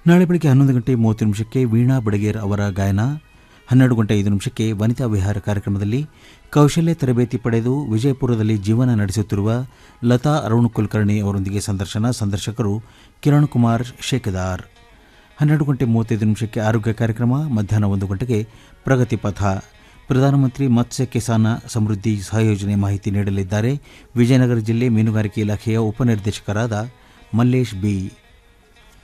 ನಾಳೆ ಬೆಳಗ್ಗೆ 11:30 ವೀಣಾ ಬಡಗೇರ್ ಅವರ ಗಾಯನ, 12:05 ವನಿತಾ ವಿಹಾರ ಕಾರ್ಯಕ್ರಮದಲ್ಲಿ ಕೌಶಲ್ಯ ತರಬೇತಿ ಪಡೆದು ವಿಜಯಪುರದಲ್ಲಿ ಜೀವನ ನಡೆಸುತ್ತಿರುವ ಲತಾ ಅರುಣ್ ಕುಲಕರ್ಣಿ ಅವರೊಂದಿಗೆ ಸಂದರ್ಶಕರು ಕಿರಣ್ ಕುಮಾರ್ ಶೇಕದಾರ್. 12:35 ಆರೋಗ್ಯ ಕಾರ್ಯಕ್ರಮ, ಮಧ್ಯಾಹ್ನ 1 ಪ್ರಗತಿ ಪಥ. ಪ್ರಧಾನಮಂತ್ರಿ ಮತ್ಸ್ಯ ಕಿಸಾನ ಸಮೃದ್ಧಿ ಸಹಯೋಜನೆ ಮಾಹಿತಿ ನೀಡಲಿದ್ದಾರೆ ವಿಜಯನಗರ ಜಿಲ್ಲೆ ಮೀನುಗಾರಿಕೆ ಇಲಾಖೆಯ ಉಪನಿರ್ದೇಶಕರಾದ ಮಲ್ಲೇಶ್ ಬಿ.